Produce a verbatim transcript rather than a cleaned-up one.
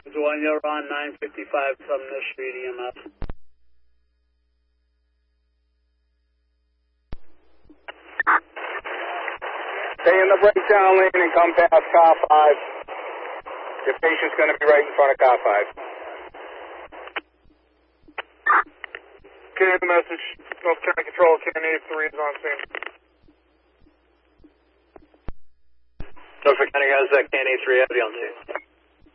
one, you're on nine fifty-five from the street E M S. Stay in the breakdown lane and come past car five. Your patient's going to be right in front of car five. Okay, the message. North County Control, K N eighty-three is on scene. Norfolk County has that K N eighty-three heavy on scene.